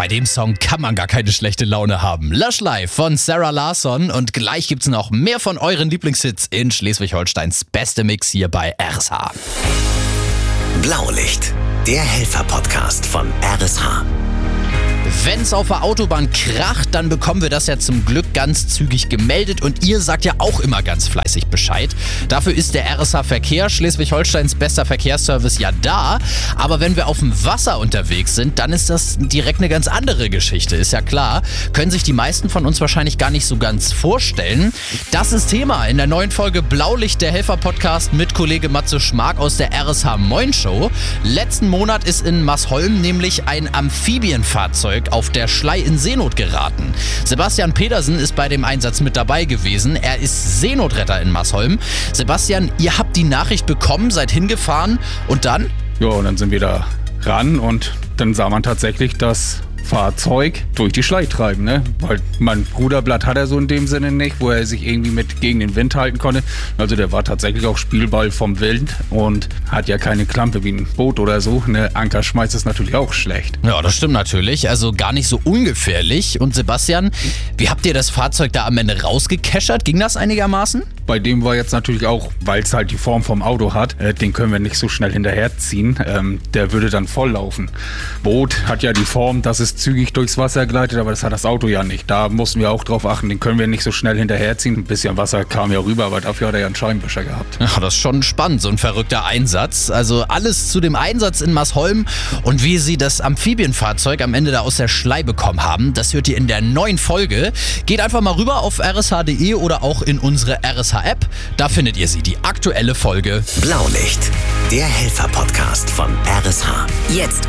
Bei dem Song kann man gar keine schlechte Laune haben. Lush Life von Sarah Larsson und gleich gibt's noch mehr von euren Lieblingshits in Schleswig-Holsteins beste Mix hier bei RSH. Blaulicht, der Helfer-Podcast von RSH. Wenn's auf der Autobahn kracht, dann bekommen wir das ja zum Glück ganz zügig gemeldet und ihr sagt ja auch immer ganz fleißig Bescheid. Dafür ist der RSH Verkehr, Schleswig-Holsteins bester Verkehrsservice, ja da. Aber wenn wir auf dem Wasser unterwegs sind, dann ist das direkt eine ganz andere Geschichte, ist ja klar. Können sich die meisten von uns wahrscheinlich gar nicht so ganz vorstellen. Das ist Thema in der neuen Folge Blaulicht, der Helfer-Podcast mit Kollege Matze Schmark aus der RSH Moin Show. Letzten Monat ist in Masholm nämlich ein Amphibienfahrzeug auf der Schlei in Seenot geraten. Sebastian Pedersen ist bei dem Einsatz mit dabei gewesen. Er ist Seenotretter in Masholm. Sebastian, ihr habt die Nachricht bekommen, seid hingefahren und dann? Ja, und dann sind wir da ran und dann sah man tatsächlich das Fahrzeug durch die Schlei treiben, ne? Weil mein Ruderblatt hat er so in dem Sinne nicht, wo er sich irgendwie mit gegen den Wind halten konnte. Also der war tatsächlich auch Spielball vom Wind und hat ja keine Klampe wie ein Boot oder so. Ne? Anker schmeißt ist natürlich auch schlecht. Ja, das stimmt natürlich. Also gar nicht so ungefährlich. Und Sebastian, wie habt ihr das Fahrzeug da am Ende rausgekeschert? Ging das einigermaßen? Bei dem war jetzt natürlich auch, weil es halt die Form vom Auto hat, den können wir nicht so schnell hinterherziehen. Der würde dann volllaufen. Boot hat ja die Form, dass es zügig durchs Wasser gleitet, aber das hat das Auto ja nicht. Da mussten wir auch drauf achten, den können wir nicht so schnell hinterherziehen. Ein bisschen Wasser kam ja rüber, aber dafür hat er ja einen Scheibenwischer gehabt. Ja, das ist schon spannend, so ein verrückter Einsatz. Also alles zu dem Einsatz in Masholm und wie sie das Amphibienfahrzeug am Ende da aus der Schlei bekommen haben, das hört ihr in der neuen Folge. Geht einfach mal rüber auf rsh.de oder auch in unsere RSH-App. Da findet ihr sie, die aktuelle Folge. Blaulicht, der Helfer-Podcast von RSH. Jetzt